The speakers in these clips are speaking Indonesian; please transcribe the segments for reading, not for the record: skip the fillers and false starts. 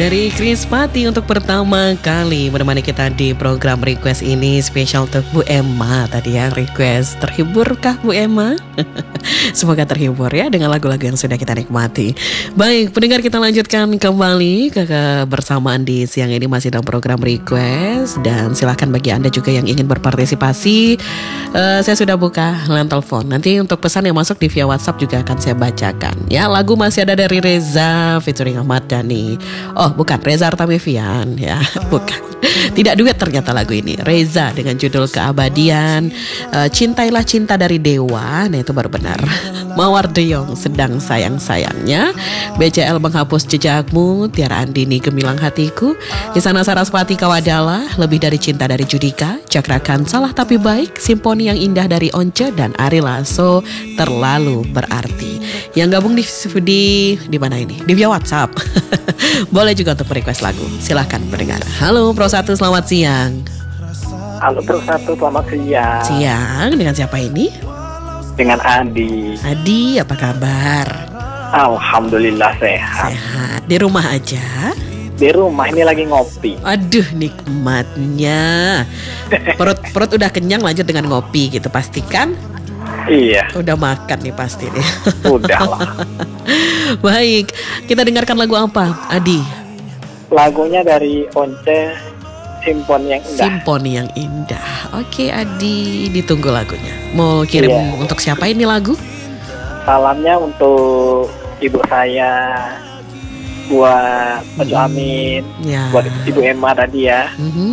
dari Chris Pati untuk pertama kali menemani kita di program request ini. Spesial untuk Bu Emma tadi yang request. Terhiburkah Bu Emma? Semoga terhibur ya dengan lagu-lagu yang sudah kita nikmati. Baik, pendengar, kita lanjutkan kembali ke kebersamaan di siang ini masih dalam program request. Dan silahkan bagi Anda juga yang ingin berpartisipasi, saya sudah buka line telepon. Nanti untuk pesan yang masuk di via WhatsApp juga akan saya bacakan ya. Lagu masih ada dari Reza featuring Ahmad Dhani. Oh bukan, Reza Artamevia ya, bukan. Tidak duet ternyata lagu ini. Reza dengan judul Keabadian, Cintailah Cinta dari Dewa. Nah itu baru benar. Mawar Deyong sedang sayang-sayangnya, BCL Menghapus Jejakmu, Tiara Andini Gemilang Hatiku, Isana Sarasvati Kawadala, Lebih Dari Cinta dari Judika, Cakrakan Salah Tapi Baik, Simponi Yang Indah dari Once, dan Ari Lasso, Terlalu Berarti. Yang gabung di mana ini? Di via WhatsApp. Boleh juga untuk request lagu. Silahkan mendengar. Halo Pro 1, selamat siang. Halo Pro 1, selamat siang. Siang, dengan siapa ini? Dengan Adi. Adi, apa kabar? Alhamdulillah sehat. Sehat. Di rumah aja? Di rumah ini lagi ngopi. Aduh, nikmatnya. Perut udah kenyang, lanjut dengan ngopi gitu pastikan. Iya. Udah makan nih pasti nih. Udah lah. Baik, kita dengarkan lagu apa, Adi? Lagunya dari Once, Simponi Yang Indah. Simponi Yang Indah. Oke Adi, ditunggu lagunya. Mau kirim untuk siapa ini lagu? Salamnya untuk ibu saya, buat Pak Amin, ya. Buat Ibu Emma tadi ya,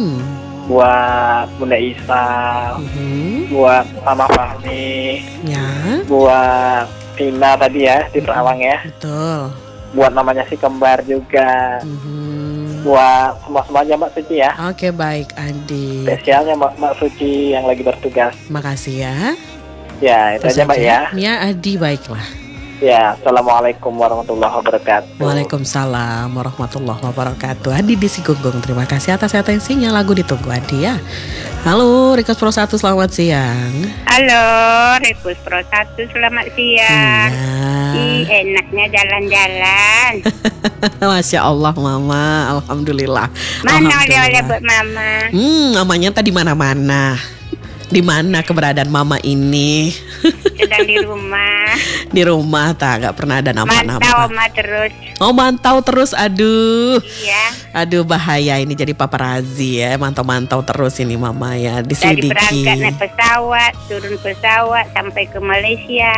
buat Bunda Isa, buat Mama Fahmi, ya. Buat Tina tadi ya di Terawang ya. Betul. Buat namanya si kembar juga. Buat semua-semuanya Mbak Suci ya. Oke, baik Andi. Spesialnya Mbak Suci yang lagi bertugas. Makasih ya. Ya, itu aja Mbak ya. Ya Adi, baiklah. Ya, Assalamualaikum warahmatullahi wabarakatuh. Waalaikumsalam warahmatullahi wabarakatuh. Adi di Sigunggung, terima kasih atas atensinya. Lagu ditunggu Adi ya. Halo, Request Pro 1, selamat siang. Halo, Request Pro 1, selamat siang. Enaknya jalan-jalan. Masya Allah Mama, Alhamdulillah. Mana oleh-oleh buat Mama? Mamanya tadi mana-mana. Di mana keberadaan Mama ini? Sedang di rumah. Di rumah tak, nggak pernah ada nama-nama. Mantau Mama terus. Oh mantau terus, aduh. Iya. Aduh bahaya ini jadi paparazi ya, mantau-mantau terus ini Mama ya, diselidiki. Dari berangkat naik pesawat, turun pesawat sampai ke Malaysia.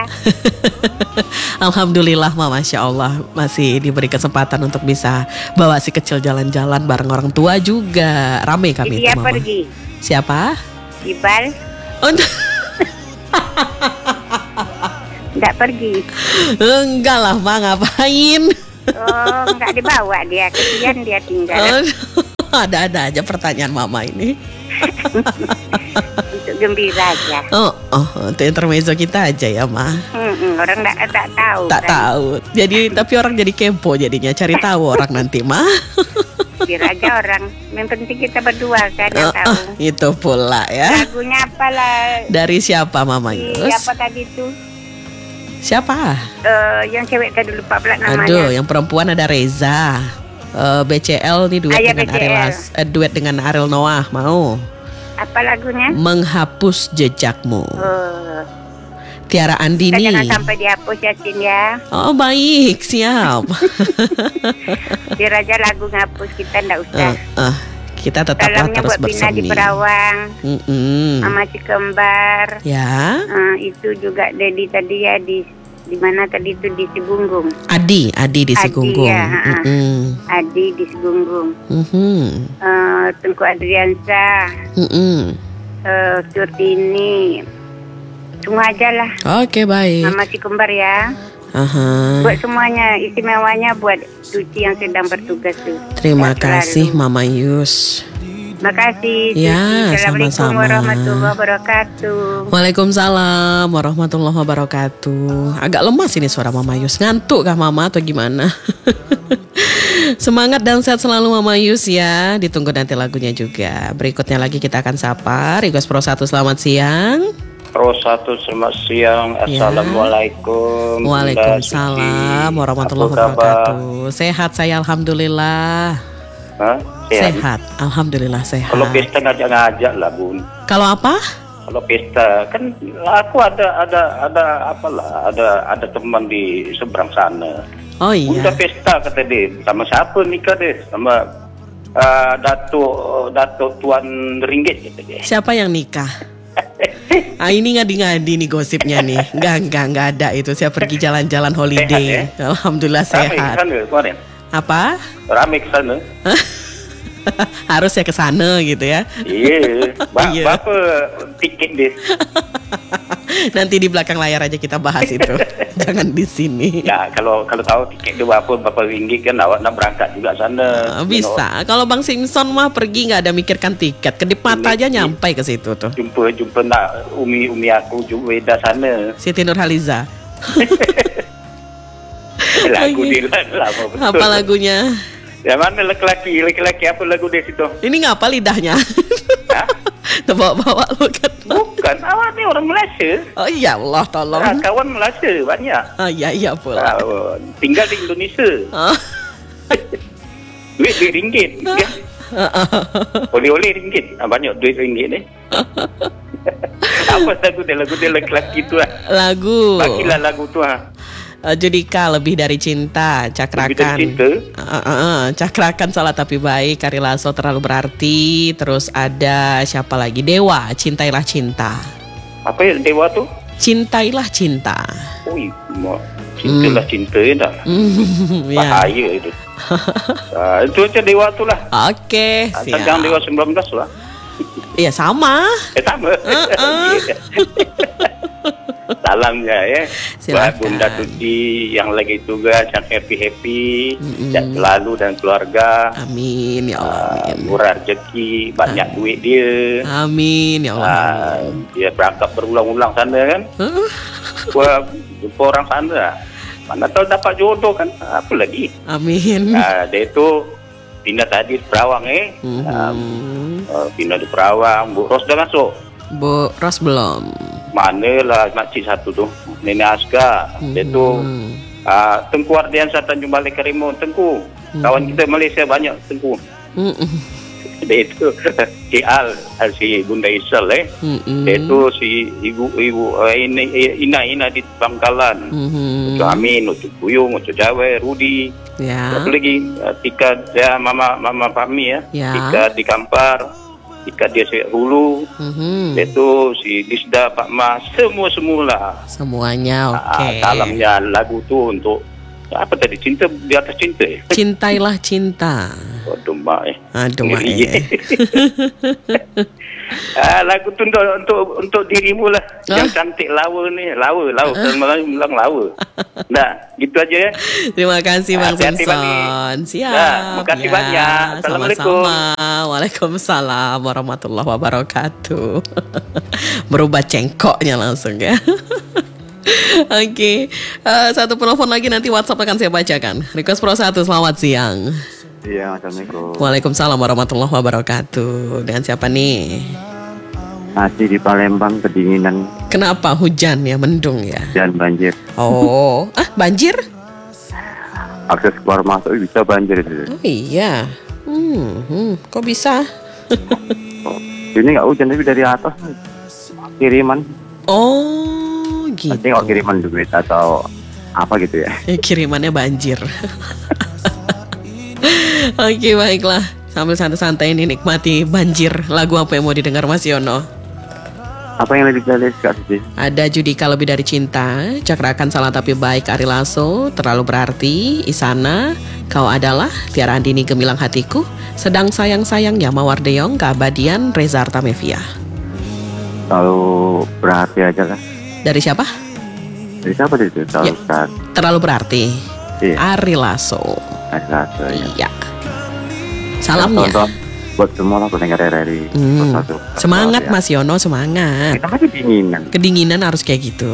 Alhamdulillah Mama, Masya Allah masih diberi kesempatan untuk bisa bawa si kecil jalan-jalan bareng orang tua juga. Rame kami Dia itu Mama. pergi. Siapa? Ibal. Oh, Enggak pergi. enggak lah Ma, ngapain? Oh, enggak dibawa dia, kesian dia tinggal. Ada-ada aja pertanyaan Mama ini. Untuk gembira aja. Oh, untuk intermezzo kita aja ya Ma. Orang enggak tahu. Tak tahu. Jadi tapi orang jadi kepo jadinya, cari tahu orang nanti Ma. Biar aja orang. Yang penting kita berdua kan yang tahu. Itu pula ya. Lagunya apalah? Dari siapa Mama Yus? Siapa tadi tuh? Siapa? Yang cewek tadi lupa pula namanya. Aduh, yang perempuan ada Reza. BCL nih duet dengan Ariel Noah, mau? Apa lagunya? Menghapus Jejakmu. Tiara Andini. Jangan sampai dihapus ya Cin ya. Oh baik, siap. Biar aja lagu ngapus, kita ndak usah. Kita tetaplah terus buat Bina di bersemi. Perawang, sama si kembar. Ya. Itu juga Dedi tadi ya di mana tadi itu di Sigunggung. Adi di Sigunggung. Ya, Adi di Sigunggung. Tengku Adriansa. Surtini. Semua aja lah. Oke, baik. Mama si kembar ya. Buat semuanya, istimewanya buat Suci yang sedang bertugas tuh. Terima kasih Mama Yus. Makasih. Ya, Assalamualaikum sama-sama. warahmatullahi wabarakatuh. Waalaikumsalam warahmatullahi wabarakatuh. Agak lemas ini suara Mama Yus. Ngantuk kah Mama atau gimana? Semangat dan sehat selalu Mama Yus ya. Ditunggu nanti lagunya juga. Berikutnya lagi kita akan sapa Request Pro 1, selamat siang. Pro 1 selamat siang. Assalamualaikum. Waalaikumsalam warahmatullahi wabarakatuh. Sehat saya alhamdulillah. Hah? Sehat, alhamdulillah sehat. Kalau pesta ngajak-ngajak lah Bun. Kalau apa? Kalau pesta kan aku ada teman di seberang sana. Oh iya. Udah pesta kata dia. Sama siapa nikah deh? Sama Datuk Tuan Ringgit kata dia. Siapa yang nikah? Ini ngadi-ngadi nih gosipnya nih. Enggak ada itu. Saya pergi jalan-jalan holiday. Sehat, ya? Alhamdulillah sehat. Rame kesana kemarin. Apa? Rame kesana. Harus ya kesana gitu ya. Iya. Berapa tiket deh? Nanti di belakang layar aja kita bahas itu. Jangan di sini. Ya kalau tahu tiket itu berapa ringgit kan awak nak berangkat juga sana. Bisa. Kalau Bang Simpson mah pergi nggak ada mikirkan tiket, kedip mata aja nyampai ke situ tuh. Jumpa nak umi aku juga beda sana. Siti Nurhaliza. Lagu dia lama betul. Apa lagunya? Ya mana laki-laki apa lagu dia situ? Ini ngapa lidahnya? Terbawa-bawa lu kan? Bukan, awak ni orang Malaysia. Oh iya Allah tolong. Kawan Malaysia banyak. Iya pula. Tinggal di Indonesia. Duit ringgit. Ya. Oleh-oleh ringgit. Banyak duit ringgit ni. Apa lagu dia laki-laki tu lah. Lagu. Bagilah lagu tu lah. Judika lebih dari cinta, Cakrakan. Lebih dari cinta? Cakrakan salah tapi baik, Ari Lasso terlalu berarti. Terus ada siapa lagi? Dewa, Cintailah Cinta. Apa ya Dewa tu? Cintailah Cinta. Ui, cintalah cinta dah. Bahaya itu. Itu aja Dewa tu lah. Oke, siap. Jangan Dewa 19 lah. Iya sama. Sama. Salamnya ya. Buat Bunda Tuti yang lagi tugas yang happy dan selalu dan keluarga. Amin ya Allah. Murah rezeki, banyak duit dia. Amin ya Allah. Dia berangkat berulang-ulang sana kan. Jumpa orang sana. Mana tahu dapat jodoh kan. Apa lagi? Amin. Dia itu pindah tadi di Perawang pindah di Perawang. Bu Ros dah masuk? Bu Ros belum. Manalah makcik satu tu, Nenek Aska. Dia tu Tengku Ardiansa Tanjung Balai Karimun. Tengku, kawan kita Malaysia banyak Tengku. Dia itu si Al, si Bunda Isal dia itu si ibu Ina di Bangkalan. Ucu Amin, Ucu Kuyung, Ucu Jawa, Rudi. Apa lagi? Tika dia Mama Fahmi ya. Tika di Kampar. Jika dia Hulu, itu si Disda, Pak Mas, semua-semula. Semuanya oke. Salamnya lagu tu untuk apa tadi? Cinta di atas cinta. Cintailah cinta. Aduh mak Aduh mak lagu tu untuk dirimu lah. Yang cantik lawa ni, lawa. Kalau bilang lawa. Nah, gitu aja ya. Terima kasih Bang Simpson. Siap. Terima kasih banyak. Assalamualaikum. Sama-sama. Waalaikumsalam warahmatullahi wabarakatuh. Berubah cengkoknya langsung ya. Oke. Satu penelpon lagi nanti WhatsApp akan saya bacakan. Request Pro 1, selamat siang. Iya, Assalamualaikum. Waalaikumsalam warahmatullahi wabarakatuh. Dengan siapa nih? Masih di Palembang, kedinginan. Kenapa hujan ya, mendung ya? Dan banjir. Oh, banjir? Akses keluar masuk bisa banjir itu. Oh iya. Kok bisa? Ini nggak hujan tapi dari atas kiriman. Oh, gitu. Nanti nggak kiriman duit atau apa gitu ya? Kirimannya banjir. Oke, baiklah. Sambil santai-santai ini nikmati banjir. Lagu apa yang mau didengar Mas Yono? Apa yang lebih jelas Kak Siti? Ada Judika Lebih Dari Cinta, Cakrakan Salah Tapi Baik, Ari Lasso, Terlalu Berarti, Isana, Kau Adalah, Tiara Andini Gemilang Hatiku, Sedang Sayang-Sayangnya Mawar Deong, Keabadian, Reza Artamevia. Terlalu berarti aja lah. Dari siapa? Dari siapa itu? Terlalu Berarti. Iya. Ari Lasso. Ari Lasso ya. Iya. Salamnya buat semua lah pendengar RRI. Semangat ya. Mas Yono, semangat. Kita masih kedinginan. Kedinginan harus kayak gitu.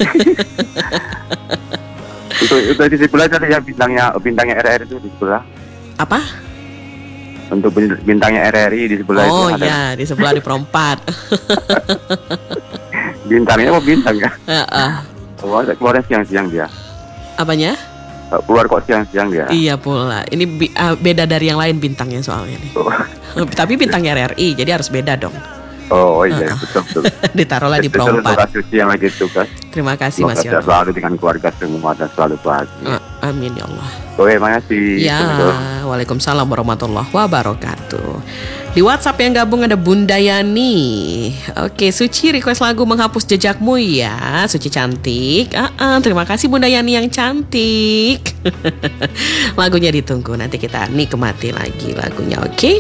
Untuk di sebelah ada ya bintangnya RRI itu di sebelah. Apa? Untuk bintangnya RRI di sebelah itu ada. Oh iya, di sebelah di perempat. Bintangnya apa bintang ya? Oh, keluarnya siang-siang dia. Apanya? Keluar kok siang-siang dia. Iya pula. Ini beda dari yang lain bintangnya soalnya nih. Tapi bintangnya RRI, jadi harus beda dong. Oh iya, betul. Ditaruhlah di Betul, perompat. Suci yang lagi tugas. Terima kasih Mas Yono. Selalu dengan keluarga semua dan selalu bahagia. Amin ya Allah. Oke, makasih. Ya, waalaikumsalam warahmatullahi wabarakatuh. Di WhatsApp yang gabung ada Bunda Yani. Oke, Suci request lagu Menghapus Jejakmu ya. Suci cantik. Terima kasih Bunda Yani yang cantik. Lagunya ditunggu, nanti kita nikmati lagi lagunya, oke?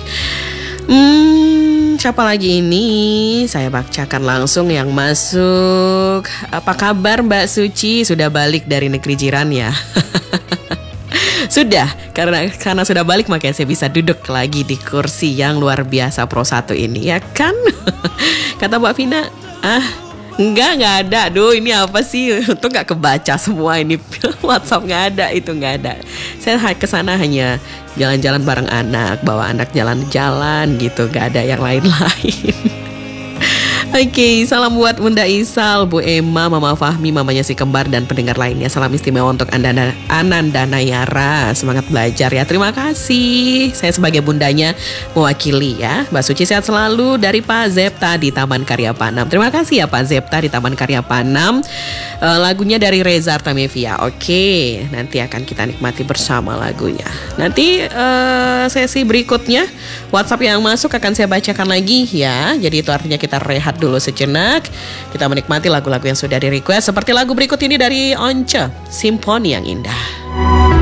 Siapa lagi ini? Saya bacakan langsung yang masuk. Apa kabar Mbak Suci? Sudah balik dari negeri jiran ya? Sudah, karena sudah balik makanya saya bisa duduk lagi di kursi yang luar biasa Pro 1 ini, ya kan? Kata Mbak Vina, enggak ada. Aduh, ini apa sih? Untung gak kebaca semua ini. WhatsApp gak ada, itu gak ada. Saya kesana hanya jalan-jalan bareng anak, bawa anak jalan-jalan gitu, gak ada yang lain-lain. Oke, salam buat Bunda Isal, Bu Emma, Mama Fahmi, mamanya si kembar dan pendengar lainnya. Salam istimewa untuk Ananda Nayara. Semangat belajar ya. Terima kasih. Saya sebagai bundanya mewakili ya. Mbak Suci sehat selalu dari Pak Zepta di Taman Karya Panam. Terima kasih ya Pak Zepta di Taman Karya Panam. Lagunya dari Reza Artamevia. Oke, nanti akan kita nikmati bersama lagunya. Nanti sesi berikutnya WhatsApp yang masuk akan saya bacakan lagi ya. Jadi itu artinya kita rehat dulu sejenak. Kita menikmati lagu-lagu yang sudah di request. Seperti lagu berikut ini dari Once, Simponi yang Indah.